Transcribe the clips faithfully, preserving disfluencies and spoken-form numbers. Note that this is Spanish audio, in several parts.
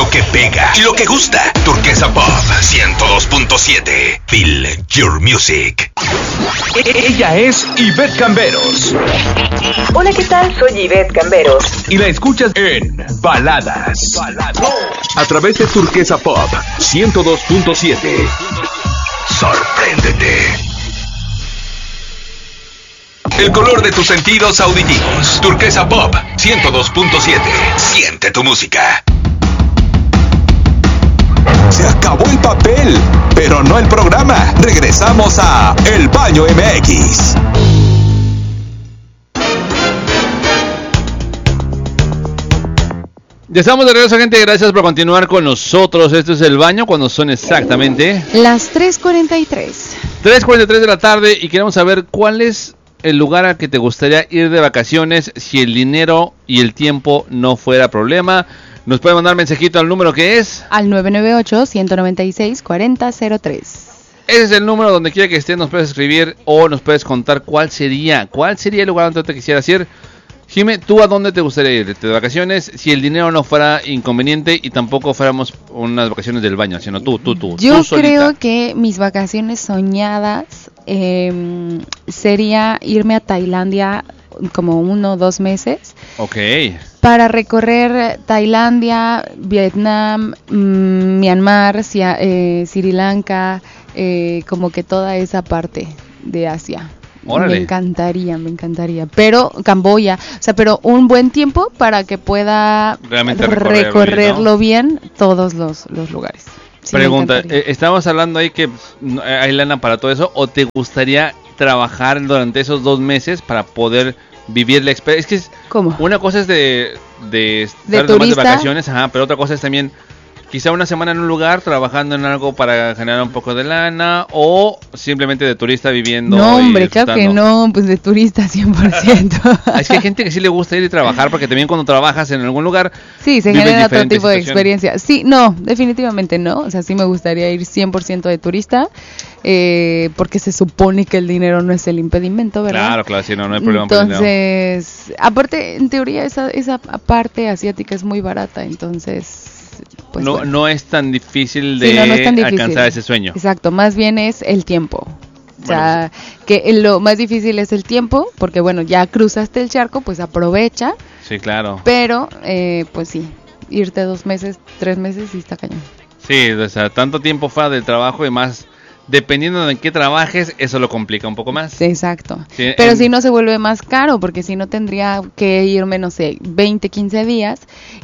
Lo que pega y lo que gusta. Turquesa Pop ciento dos punto siete. Feel your music. Ella es Ivette Camberos. Hola, ¿qué tal? Soy Ivette Camberos. Y la escuchas en Baladas. A través de Turquesa Pop ciento dos punto siete. Sorpréndete. El color de tus sentidos auditivos. Turquesa Pop ciento dos punto siete. Siente tu música. Se acabó el papel, pero no el programa. Regresamos a El Baño M X. Ya estamos de regreso, gente. Gracias por continuar con nosotros. Esto es El Baño, cuando son exactamente las tres cuarenta y tres. tres cuarenta y tres de la tarde y queremos saber cuál es el lugar al que te gustaría ir de vacaciones si el dinero y el tiempo no fuera problema. Nos puede mandar mensajito al número que es al nueve nueve ocho, uno nueve seis, cuatro cero cero tres. Ese es el número donde quiera que estés, nos puedes escribir o nos puedes contar cuál sería, cuál sería el lugar donde te quisieras ir. Jimé, ¿tú a dónde te gustaría ir de vacaciones si el dinero no fuera inconveniente y tampoco fuéramos unas vacaciones del baño, sino tú, tú, tú? Yo tú creo solita. que mis vacaciones soñadas eh, sería irme a Tailandia como uno o dos meses. Ok. Para recorrer Tailandia, Vietnam, mmm, Myanmar, Sia, eh, Sri Lanka, eh, como que toda esa parte de Asia. Órale. Me encantaría, me encantaría. Pero Camboya, o sea, pero un buen tiempo para que pueda realmente recorrerlo, recorrerlo bien, ¿no? bien todos los, los lugares. Sí, pregunta, eh, estamos hablando ahí que hay lana para todo eso, ¿o te gustaría trabajar durante esos dos meses para poder vivir la experiencia? Es que es, ¿cómo? Una cosa es de, de estar ¿De nomás turista? de vacaciones, ajá, pero otra cosa es también quizá una semana en un lugar trabajando en algo para generar un poco de lana, o simplemente de turista viviendo. No, hombre, y claro que no, pues de turista cien por ciento. Es que hay gente que sí le gusta ir y trabajar, porque también cuando trabajas en algún lugar sí, se genera otro tipo de experiencia. Sí, no, definitivamente no, o sea, sí me gustaría ir cien por ciento de turista, eh, porque se supone que el dinero no es el impedimento, ¿verdad? Claro, claro, sí, no, no hay problema. Entonces, aparte, en teoría, esa, esa parte asiática es muy barata, entonces... Pues no, bueno. no es tan difícil de sí, no, no es tan difícil. alcanzar ese sueño. Exacto, más bien es el tiempo. O sea, bueno, que lo más difícil es el tiempo, porque bueno, ya cruzaste el charco, pues aprovecha. Sí, claro. Pero, eh, pues sí, irte dos meses, tres meses, sí está cañón. Sí, o sea, tanto tiempo fuera del trabajo y más... Dependiendo de en qué trabajes, eso lo complica un poco más. Exacto. Sí, pero en... si no se vuelve más caro, porque si no tendría que irme, no sé, veinte, quince días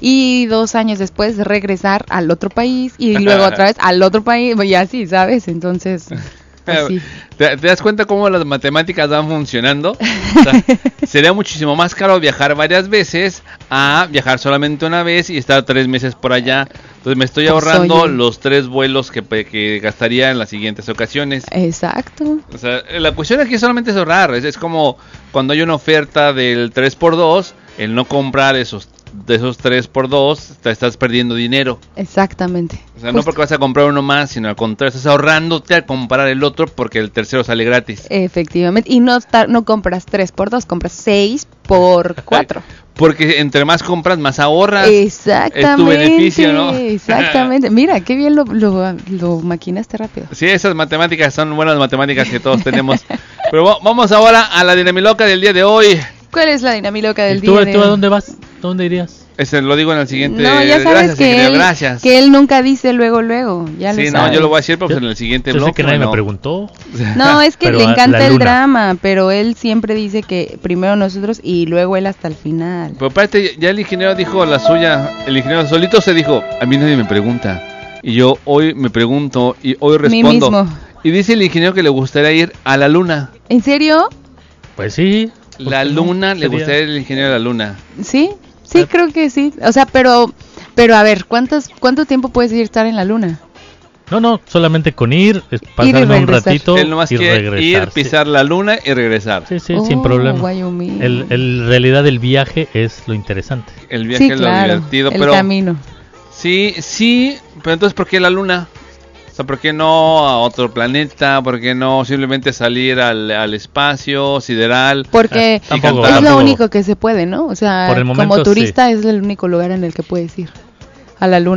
y dos años después regresar al otro país y luego otra vez al otro país y así, ¿sabes? Entonces... Pues sí. ¿Te, ¿Te das cuenta cómo las matemáticas van funcionando? O sea, sería muchísimo más caro viajar varias veces a viajar solamente una vez y estar tres meses por allá. Entonces me estoy ahorrando pues los tres vuelos que, que gastaría en las siguientes ocasiones. Exacto. O sea, la cuestión aquí solamente es ahorrar. Es, es como cuando hay una oferta del tres por dos, el no comprar esos de esos tres por dos, te estás perdiendo dinero. Exactamente. O sea, Justo. No porque vas a comprar uno más, sino al contrario, estás ahorrándote al comprar el otro porque el tercero sale gratis. Efectivamente, y no, no compras tres por dos, compras seis por cuatro. Porque entre más compras, más ahorras. Exactamente. Es tu beneficio, ¿no? Exactamente. Mira, qué bien lo, lo, lo maquinaste rápido. Sí, esas matemáticas son buenas matemáticas que todos tenemos. Pero vamos ahora a la dinamiloca del día de hoy. ¿Cuál es la dinamiloca del ¿Tú, día de ¿Tú hoy? a dónde vas? ¿Dónde irías? Este, lo digo en el siguiente. No, ya sabes gracias, que, él, gracias. que él nunca dice luego, luego. Ya sí, lo no, sabes. yo lo voy a decir, pero pues en el siguiente Yo bloque. sé que nadie no. me preguntó. No, es que pero le encanta el luna. drama, pero él siempre dice que primero nosotros y luego él hasta el final. Pero aparte, ya el ingeniero dijo la suya. El ingeniero solito se dijo, a mí nadie me pregunta. Y yo hoy me pregunto y hoy respondo. Mí mismo. Y dice el ingeniero que le gustaría ir a la luna. ¿En serio? Pues sí. La luna, no? Le gustaría ir al ingeniero a la luna. ¿Sí? Sí, ah. creo que sí. O sea, pero pero a ver, ¿cuántos, ¿cuánto tiempo puedes ir a estar en la luna? No, no, solamente con ir, pasarme un ratito Él nomás y quiere regresar. Ir, pisar sí. la luna y regresar. Sí, sí, oh, sin problema. El, el, en realidad el viaje es lo interesante. El viaje sí, es claro, lo divertido. el pero camino. Sí, sí, pero entonces ¿por qué la luna? O sea, ¿por qué no a otro planeta? ¿Por qué no simplemente salir al, al espacio sideral? Porque ah, tampoco, es tampoco. lo único que se puede, ¿no? O sea, Por el momento, como turista sí. es el único lugar en el que puedes ir a la luna.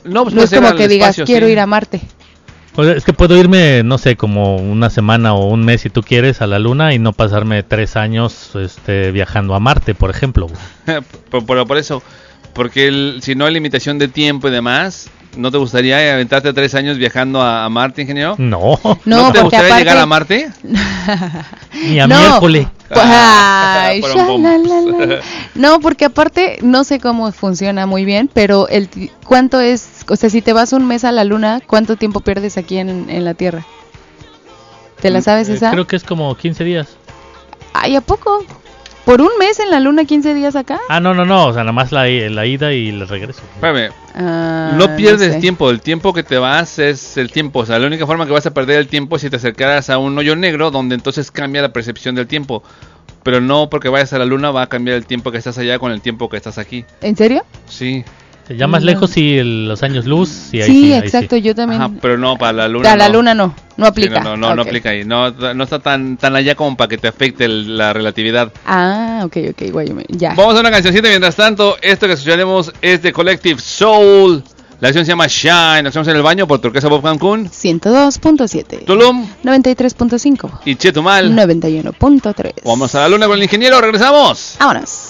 No, pues No es puede ser como al que digas, espacio, quiero sí. ir a Marte. O sea, es que puedo irme, no sé, como una semana o un mes si tú quieres a la Luna y no pasarme tres años este, viajando a Marte, por ejemplo. por, por, por eso, porque el, si no hay limitación de tiempo y demás, ¿no te gustaría aventarte tres años viajando a, a Marte, ingeniero? No. No, ¿No te porque gustaría aparte... llegar a Marte? Ni a No. miércoles. Pues, ay, Pum, pum. shalalala. No, porque aparte no sé cómo funciona muy bien, pero el ti- cuánto es, o sea, si te vas un mes a la Luna, ¿cuánto tiempo pierdes aquí en, en la Tierra? ¿Te la sabes Eh, esa? creo que es como quince días. Ay, ¿a poco? ¿Por un mes en la Luna, quince días acá? Ah, no, no, no, o sea, nada más la, la ida y el regreso. Espérame, Ah, no pierdes sé. tiempo, el tiempo que te vas es el tiempo, o sea, la única forma que vas a perder el tiempo es si te acercaras a un hoyo negro donde entonces cambia la percepción del tiempo, pero no porque vayas a la luna va a cambiar el tiempo que estás allá con el tiempo que estás aquí. ¿En serio? Sí, Ya más No. lejos y el- los años luz, sí, ahí Sí, sí, ahí exacto, sí. yo también. ajá, pero no para la luna. a la no. Luna no, no Sí, aplica. no, no, no, no Ok. aplica ahí, no, no está tan, tan allá como para que te afecte el- la relatividad. Ah, ok, ok, guay, ya. Vamos a una cancioncita mientras tanto, esto que escucharemos es de Collective Soul, la canción se llama Shine, nos vemos en el baño por Turquesa Pop Cancún, ciento dos punto siete. Tulum noventa y tres punto cinco. y Chetumal. noventa y uno punto tres. Vamos a la luna con el ingeniero, regresamos. Vámonos.